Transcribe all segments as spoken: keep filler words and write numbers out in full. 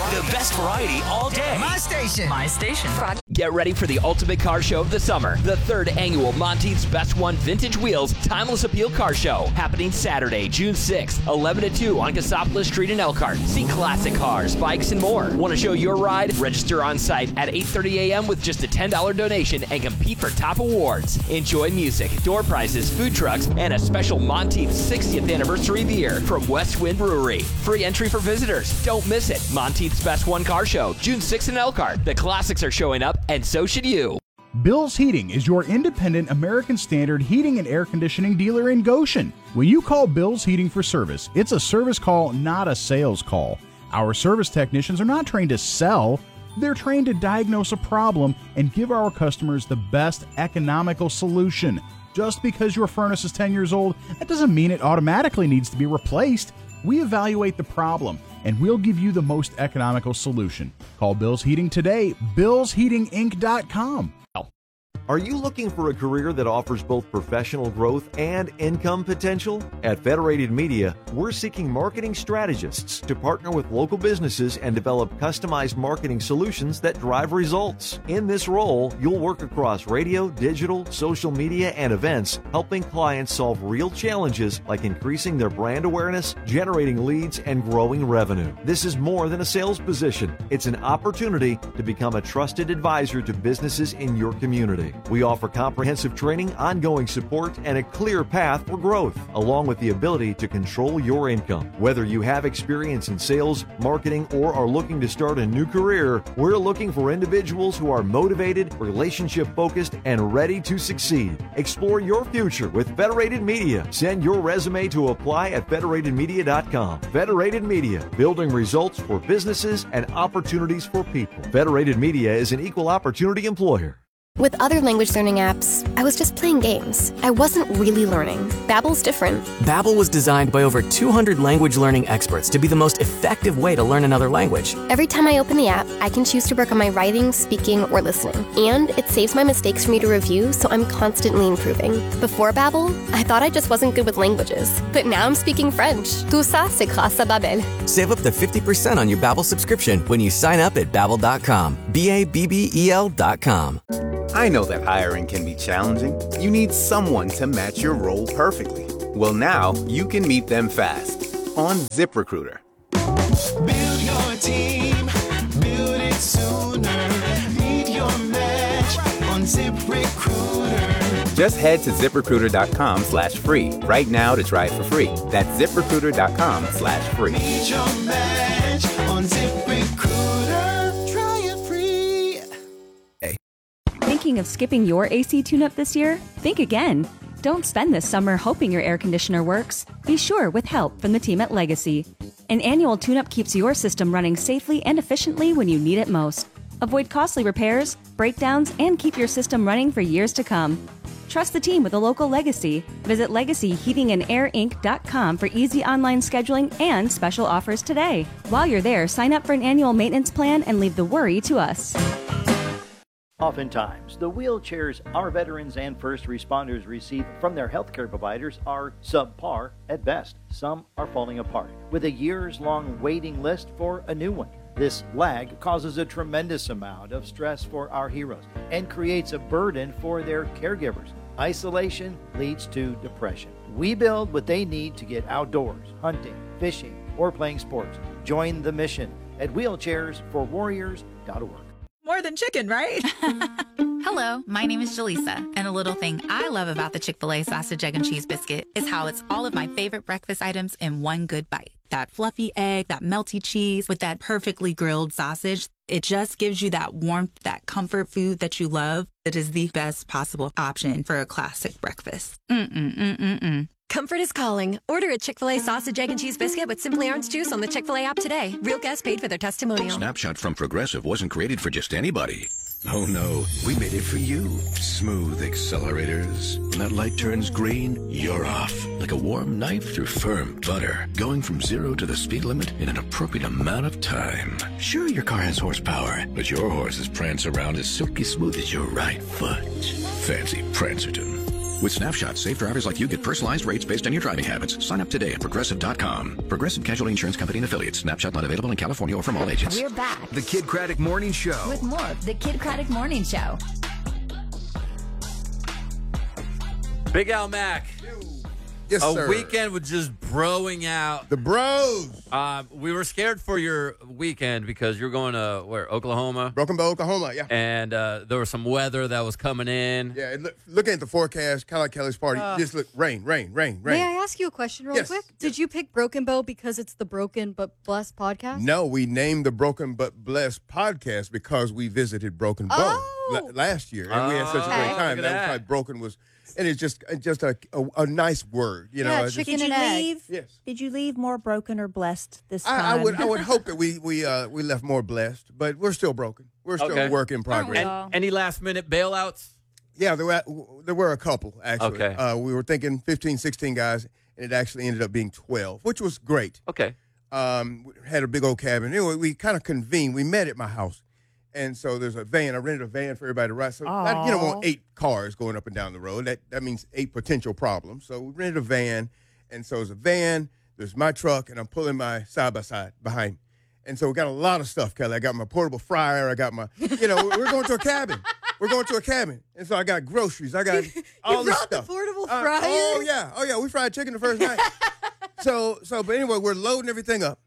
The best variety all day. My station. My station. Get ready for the ultimate car show of the summer. The third annual Monteith's Best One Vintage Wheels Timeless Appeal Car Show. Happening Saturday, June sixth, eleven to two on Cassopolis Street in Elkhart. See classic cars, bikes, and more. Want to show your ride? Register on site at eight thirty a.m. with just a ten dollars donation and compete for top awards. Enjoy music, door prizes, food trucks, and a special Monteith's sixtieth anniversary beer from West Wind Brewery. Free entry for visitors. Don't miss it. Monteith's Best One Car Show, June sixth in Elkhart. The classics are showing up, and so should you. Bill's Heating is your independent American Standard heating and air conditioning dealer in Goshen. When you call Bill's Heating for service, it's a service call, not a sales call. Our service technicians are not trained to sell. They're trained to diagnose a problem and give our customers the best economical solution. Just because your furnace is ten years old, that doesn't mean it automatically needs to be replaced. We evaluate the problem, and we'll give you the most economical solution. Call Bill's Heating today, bills heating inc dot com. Are you looking for a career that offers both professional growth and income potential? At Federated Media, we're seeking marketing strategists to partner with local businesses and develop customized marketing solutions that drive results. In this role, you'll work across radio, digital, social media, and events, helping clients solve real challenges like increasing their brand awareness, generating leads, and growing revenue. This is more than a sales position. It's an opportunity to become a trusted advisor to businesses in your community. We offer comprehensive training, ongoing support, and a clear path for growth, along with the ability to control your income. Whether you have experience in sales, marketing, or are looking to start a new career, we're looking for individuals who are motivated, relationship-focused, and ready to succeed. Explore your future with Federated Media. Send your resume to apply at federated media dot com. Federated Media, building results for businesses and opportunities for people. Federated Media is an equal opportunity employer. With other language learning apps, I was just playing games. I wasn't really learning. Babbel's different. Babbel was designed by over two hundred language learning experts to be the most effective way to learn another language. Every time I open the app, I can choose to work on my writing, speaking, or listening. And it saves my mistakes for me to review, so I'm constantly improving. Before Babbel, I thought I just wasn't good with languages. But now I'm speaking French. Tout ça, c'est grâce à Babbel. Save up to fifty percent on your Babbel subscription when you sign up at babbel dot com. B A B B E L dot com. I know that hiring can be challenging. You need someone to match your role perfectly. Well, now you can meet them fast on ZipRecruiter. Build your team, build it sooner. Meet your match on ZipRecruiter. Just head to ZipRecruiter dot com slash free right now to try it for free. That's ZipRecruiter dot com slash free. Meet your match on ZipRecruiter. Try it free. Thinking of skipping your A C tune-up this year? Think again. Don't spend this summer hoping your air conditioner works. Be sure with help from the team at Legacy. An annual tune-up keeps your system running safely and efficiently when you need it most. Avoid costly repairs, breakdowns, and keep your system running for years to come. Trust the team with a local Legacy. Visit legacy heating and air inc dot com for easy online scheduling and special offers today. While you're there, sign up for an annual maintenance plan and leave the worry to us. Oftentimes, the wheelchairs our veterans and first responders receive from their healthcare providers are subpar at best. Some are falling apart, with a years-long waiting list for a new one. This lag causes a tremendous amount of stress for our heroes and creates a burden for their caregivers. Isolation leads to depression. We build what they need to get outdoors, hunting, fishing, or playing sports. Join the mission at wheelchairs for warriors dot org. More than chicken, right? Hello, my name is Jaleesa, and a little thing I love about the Chick-fil-A sausage, egg, and cheese biscuit is how it's all of my favorite breakfast items in one good bite. That fluffy egg, that melty cheese with that perfectly grilled sausage. It just gives you that warmth, that comfort food that you love. It is the best possible option for a classic breakfast. Mm-mm-mm-mm-mm. Comfort is calling. Order a Chick-fil-A sausage, egg, and cheese biscuit with Simply Orange Juice on the Chick-fil-A app today. Real guests paid for their testimonial. Snapshot from Progressive wasn't created for just anybody. Oh no, we made it for you. Smooth accelerators. When that light turns green, you're off. Like a warm knife through firm butter. Going from zero to the speed limit in an appropriate amount of time. Sure, your car has horsepower, but your horses prance around as silky smooth as your right foot. Fancy Prancerton. With Snapshot, safe drivers like you get personalized rates based on your driving habits. Sign up today at Progressive dot com. Progressive Casualty Insurance Company and Affiliates. Snapshot not available in California or from all agents. We're back The Kid Craddock Morning Show. with more of the Kid Craddock Morning Show. Big Al Mac. Yes, a sir. weekend with just broing out. The bros. Um, we were scared for your weekend because you're going to, where, Oklahoma? Broken Bow, Oklahoma, yeah. And uh, there was some weather that was coming in. Yeah, look, looking at the forecast, kind of like Kelly's party, Uh, just look, rain, rain, rain, rain. May I ask you a question real Yes, quick? Did you pick Broken Bow because it's the Broken but Blessed podcast? No, we named the Broken But Blessed podcast because we visited Broken Bow Oh. la- last year, and we had such a Okay. great time. Look That at was that. why Broken was, and it's just just a, a, a nice word, you know. Yeah, it's just- chicken Did you and egg. leave? Yes. Did you leave more broken or blessed this time? I, I would I would hope that we we uh, we left more blessed, but we're still broken. We're still Okay. a work in progress. And any last minute bailouts? Yeah, there were there were a couple actually. Okay. Uh, we were thinking fifteen, sixteen guys, and it actually ended up being twelve, which was great. Okay. Um, we had a big old cabin. Anyway, we kind of convened. We met at my house, and so there's a van. I rented a van for everybody to ride. So I, you don't want eight cars going up and down the road. That that means eight potential problems. So we rented a van, and so there's a van. There's my truck, and I'm pulling my side by side behind me. And so we got a lot of stuff, Kelly. I got my portable fryer. I got my, you know, we're going to a cabin. We're going to a cabin. And so I got groceries. I got all this brought stuff. the portable Uh, fryer? Oh, yeah. Oh, yeah. We fried chicken the first night. so, so, but anyway, we're loading everything up.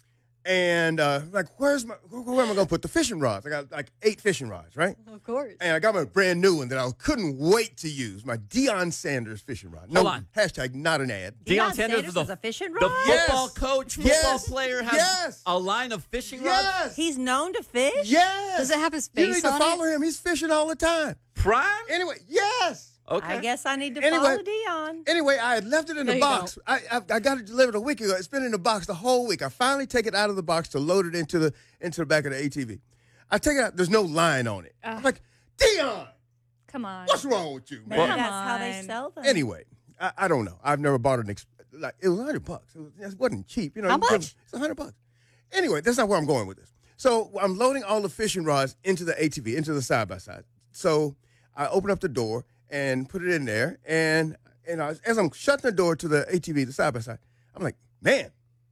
And uh, like, where's my, where, where am I going to put the fishing rods? I got like eight fishing rods, right? Of course. And I got my brand new one that I couldn't wait to use, my Deion Sanders fishing rod. No, Hold on. hashtag not an ad. Deion Sanders is is a, a fishing the rod? football Yes. coach, football Yes. player, has Yes. a line of fishing rods? Yes. He's known to fish? Yes. Does it have his You face need to on follow it? him. He's fishing all the time. Prime? Anyway, yes. Okay. I guess I need to Anyway. follow Dion. Anyway, I had left it in There the you box. I, I I got it delivered a week ago. It's been in the box the whole week. I finally take it out of the box to load it into the into the back of the A T V. I take it out. There's no line on it. I'm like, Dion, Come on. what's wrong with you, man? Maybe Come that's how they on. sell them. Anyway, I, I don't know. I've never bought an ex- like it was a hundred bucks. It, was, it wasn't cheap, you know. How you put- much? It's a hundred bucks. Anyway, that's not where I'm going with this. So I'm loading all the fishing rods into the A T V, into the side by side. So I open up the door and put it in there, and and I, as I'm shutting the door to the A T V, the side by side, I'm like, man,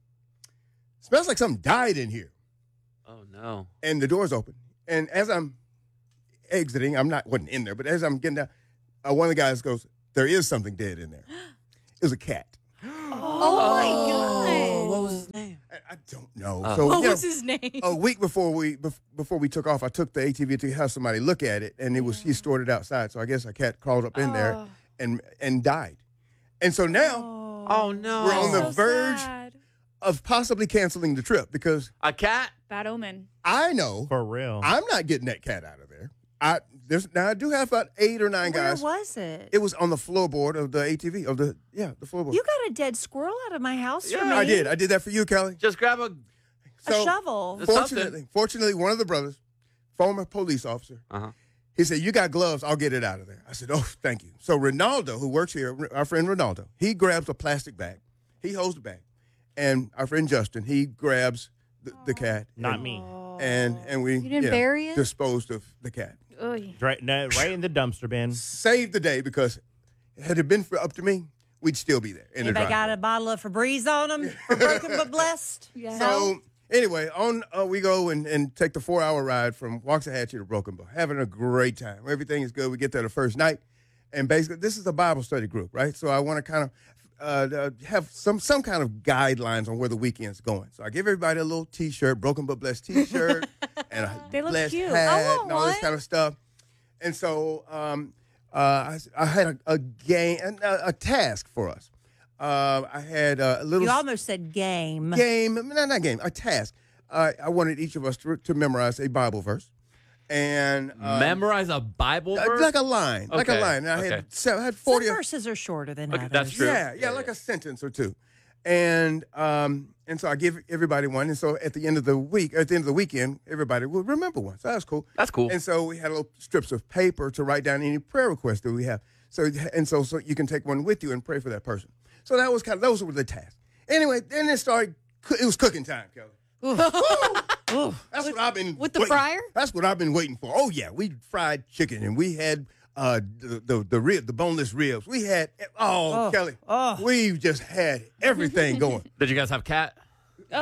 smells like something died in here. Oh, no. And the door's open, and as I'm exiting, I'm not wasn't in there, but as I'm getting down, uh, one of the guys goes, "There is something dead in there." It was a cat. Oh, my God. What was his name? I, I don't know. Oh. So What you know, was his name? a week before we bef- before we took off, I took the A T V to have somebody look at it, and it was he stored it outside. So I guess a cat crawled up in there Oh. and and died. And so now Oh, no. we're on the So verge sad. of possibly canceling the trip because A cat? Bad omen. I know For real. I'm not getting that cat out of there. I there's now I do have about eight or nine Where guys. was it? It was on the floorboard of the A T V of the yeah the floorboard. You got a dead squirrel out of my house for me. I did. I did that for you, Kelly. Just grab a... A shovel. Fortunately, fortunately, one of the brothers, former police officer, Uh-huh. he said, "You got gloves? I'll get it out of there." I said, "Oh, thank you." So Ronaldo, who works here, our friend Ronaldo, he grabs a plastic bag, he holds the bag, and our friend Justin, he grabs the, the cat. Not and, me. And and we You didn't yeah, bury it? disposed of the cat. Oy. Right, no, right in the dumpster bin. Saved the day because had it been for, up to me, we'd still be there in the Anybody driveway. got a bottle of Febreze on them for broken but blessed? Yeah. So anyway, on uh, we go and, and take the four-hour ride from Waxahachie to Broken Bow, having a great time. Everything is good. We get there the first night, and basically this is a Bible study group, right? So I want to kind of uh, uh, have some some kind of guidelines on where the weekend's going. So I give everybody a little T-shirt, Broken but Blessed T-shirt, and a They look blessed cute. I hat, want and all this one. kind of stuff. And so um, uh, I, I had a, a game, a, a task for us. Uh, I had uh, a little You almost said game. game, no, not game, a task. Uh, I wanted each of us to, to memorize a Bible verse, and um, Memorize a Bible uh, verse? like a line, like a Okay, line. And I okay. had seven, I had forty. Some verses are shorter than Okay, others. that's true. Yeah, yeah, like a sentence or two, and um, and so I give everybody one. And so at the end of the week, at the end of the weekend, everybody will remember one. So that's cool. That's cool. And so we had little strips of paper to write down any prayer requests that we have. So and so so you can take one with you and pray for that person. So that was kind of those were the tasks. Anyway, then it started. It was cooking time, Kelly. That's what I've been with the waiting- fryer? That's what I've been waiting for. Oh yeah, we fried chicken and we had uh, the the the, rib, the boneless ribs. We had oh, Oh, Kelly, oh. we just had everything going. Did you guys have cat? Oh,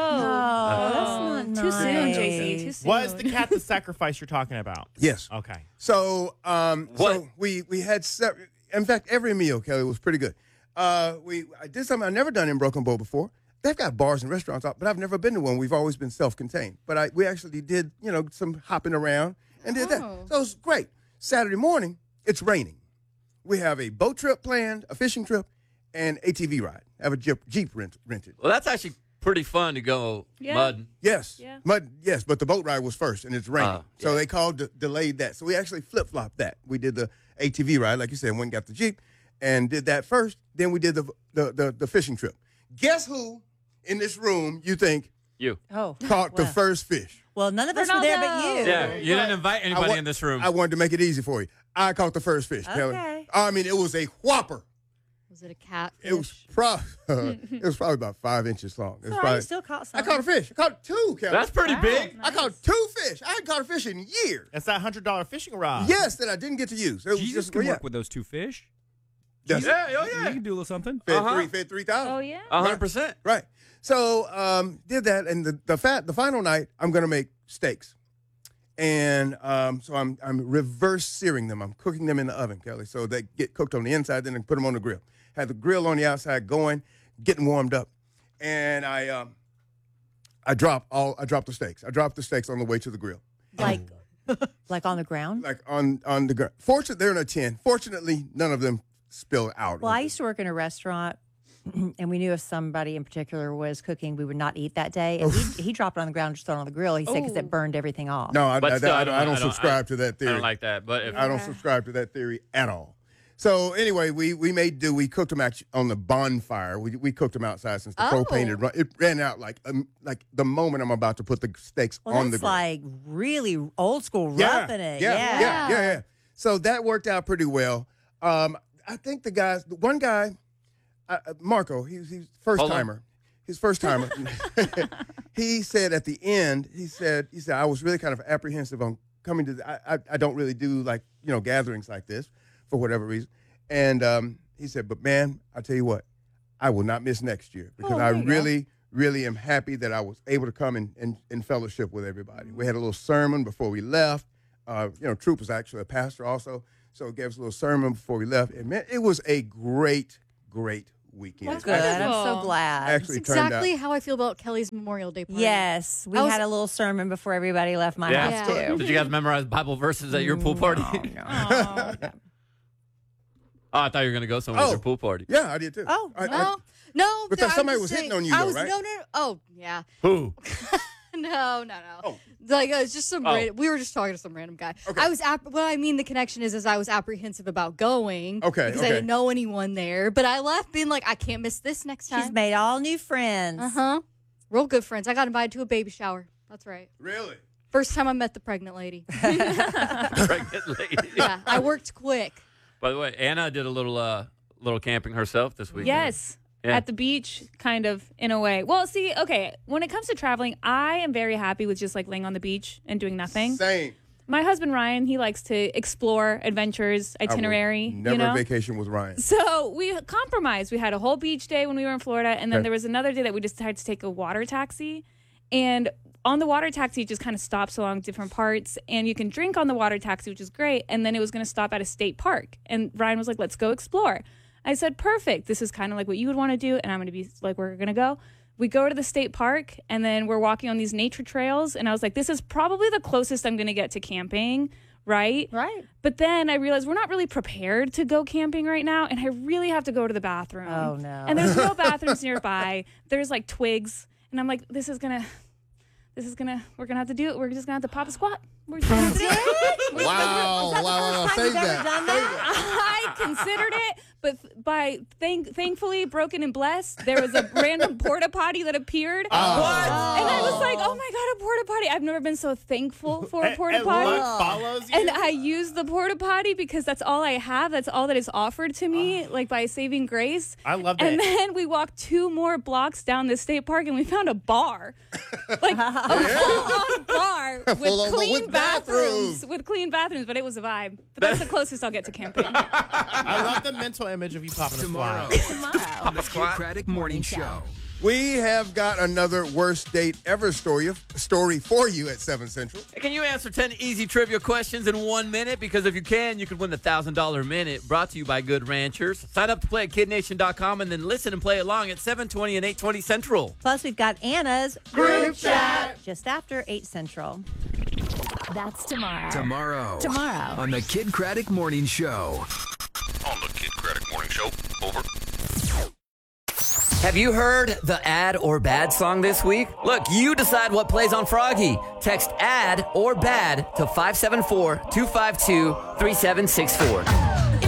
Oh, that's not too soon, nice. J C. Too soon. Was the cat the sacrifice you're talking about? Yes. Okay. So, um, What? so we we had se- in fact every meal, Kelly, was pretty good. Uh, we I did something I've never done in Broken Bow before. They've got bars and restaurants out, but I've never been to one. We've always been self-contained. But I we actually did you know some hopping around and did that. Oh. So it was great. Saturday morning, it's raining. We have a boat trip planned, a fishing trip, and A T V ride. I have a Jeep, Jeep rent, rented. Well, that's actually pretty fun to go Yeah. mudding. Yes, Yeah. mud. Yes, but the boat ride was first, and it's raining, Oh, so they called de- delayed that. So we actually flip flopped that. We did the A T V ride, like you said, went and got the Jeep, and did that first. Then we did the the the, the fishing trip. Guess who in this room you think You. Oh, caught the well. first fish? Well, none of us were there but you. Yeah, you didn't invite anybody wa- in this room. I wanted to make it easy for you. I caught the first fish, Kelly. Okay. I mean, it was a whopper. Was it a cat? It was pro- It was probably about five inches long. It was All right, probably, you still caught some. I caught a fish. I caught two, Kelly. That's pretty Wow, big. I caught two fish. I hadn't caught a fish in years. That's that hundred dollar fishing rod. Yes, that I didn't get to use. It was Jesus just can yeah. work with those two fish. That's- Yeah, oh You yeah. can do a little something. Fed Uh-huh. three, fed three thousand. Oh yeah. A hundred percent. Right. So um, did that, and the the fat the final night I'm gonna make steaks, and um, so I'm I'm reverse searing them. I'm cooking them in the oven, Kelly, so they get cooked on the inside, then I put them on the grill. Had the grill on the outside going, getting warmed up, and I um, I drop all I drop the steaks. I drop the steaks on the way to the grill. Like, like on the ground? Like on on the ground. Fortunately, they're in a tin. Fortunately, none of them spilled out. Well, I used to work in a restaurant, and we knew if somebody in particular was cooking, we would not eat that day. And he, he dropped it on the ground, just throw it on the grill. He said because Oh. it burned everything off. No, I, But I, still, I, I don't, don't- I don't I don't- subscribe I- to that I theory. don't like that. But if I don't subscribe to that theory at all. So anyway, we we made do. We cooked them act- on the bonfire. We we cooked them outside since the Oh. propane had run. It ran out like um, like the moment I'm about to put the steaks Well, on the that's grill. like really old school yeah, roughing it. yeah, Yeah. yeah, yeah, yeah. So that worked out pretty well. Um, I think the guys, the one guy, uh, uh, Marco, he's he's first Hold on. timer. His first timer. He said at the end, he said he said I was really kind of apprehensive on coming to. The, I, I I don't really do like you know gatherings like this for whatever reason. And um, he said, but man, I tell you what, I will not miss next year because Oh, I there you go. really, really am happy that I was able to come and, and, and fellowship with everybody. We had a little sermon before we left. Uh, you know, Troop was actually a pastor also, so he gave us a little sermon before we left. And man, it was a great, great weekend. Well, good. I'm so glad. Actually That's turned exactly out. how I feel about Kelly's Memorial Day party. Yes, we I was- had a little sermon before everybody left my Yeah. house Yeah. too. Did you guys memorize Bible verses at your pool party? Oh, Oh, I thought you were going to go somewhere Oh. with your pool party. Yeah, I did too. Oh, I, I- No, no. But th- then somebody I'm was just hitting saying- on you, I though, was, right? No, no. Oh, yeah. Who? No, no, no. Oh. Like uh, it's just some. Oh. Random, we were just talking to some random guy. Okay. I was. App- what I mean, the connection is, is I was apprehensive about going. Okay, Because I okay. didn't know anyone there, but I left being like, I can't miss this next time. She's made all new friends. Uh huh. Real good friends. I got invited to a baby shower. That's right. Really? First time I met the pregnant lady. Pregnant lady. Yeah, I worked quick. By the way, Anna did a little uh, little camping herself this weekend. Yes. Yeah. At the beach, kind of, in a way. Well, see, okay, when it comes to traveling, I am very happy with just like laying on the beach and doing nothing. Same. My husband, Ryan, he likes to explore adventures, I will itinerary. Never you know? vacation with Ryan. So we compromised. We had a whole beach day when we were in Florida, and then Okay. there was another day that we decided to take a water taxi. And on the water taxi, it just kind of stops along different parts, and you can drink on the water taxi, which is great. And then it was going to stop at a state park, and Ryan was like, "Let's go explore." I said, "Perfect. This is kind of like what you would want to do," and I'm going to be like, "We're going to go." We go to the state park, and then we're walking on these nature trails, and I was like, "This is probably the closest I'm going to get to camping." Right? Right. But then I realized we're not really prepared to go camping right now, and I really have to go to the bathroom. Oh, no. And there's no bathrooms nearby. There's like twigs, and I'm like, this is gonna, this is gonna, we're gonna have to do it. We're just gonna have to pop a squat. We're just gonna have to do it. Wow, wow, wow, Time save you've ever that. done that? I considered it, but by thank, thankfully, broken and blessed, there was a random porta potty that appeared. Oh. And I was like, oh my God, a porta potty. I've never been so thankful for a And- porta and potty. luck follows you? And I used the porta potty because that's all I have. That's all that is offered to me, like by saving grace. I love And that. then we walked two more blocks down the state park and we found a bar. Like a full-on bar with Full on, but clean with bathrooms. With clean bathrooms, but it was a vibe. But that's the closest I'll get to camping. I love the mental image of you popping Tomorrow. a squat. Tomorrow. On the Kid Craddock Morning Show. We have got another worst date ever story story for you at seven Central. Can you answer ten easy trivia questions in one minute? Because if you can, you could win the one thousand dollars minute brought to you by Good Ranchers. Sign up to play at kid nation dot com and then listen and play along at seven twenty and eight twenty Central. Plus, we've got Anna's Group chat. just after eight Central. That's tomorrow. Tomorrow. Tomorrow. On the Kid Craddock Morning Show. On the Kid Craddock Morning Show. Over. Have you heard the Ad or Bad song this week? Look, you decide what plays on Froggy. Text Ad or Bad to five seven four, two five two, three seven six four.